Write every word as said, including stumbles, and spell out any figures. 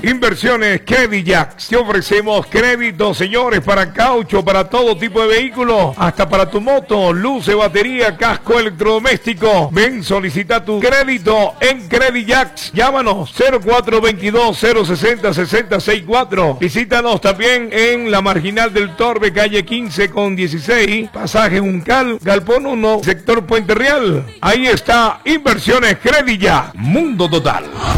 Inversiones Credillac. Te ofrecemos créditos, señores, para caucho, para todo tipo de vehículos, hasta para tu moto, luces, batería, casco electrodoméstico. Ven, solicita tu crédito en Credillac. Llámanos cero cuatro veintidós, cero sesenta, sesenta sesenta y cuatro. Visítanos también en la Marginal del Torbe, calle quince con dieciséis, pasaje Uncal, Galpón uno, sector Puente Real. Ahí está Inversiones Credillac. Mundo total.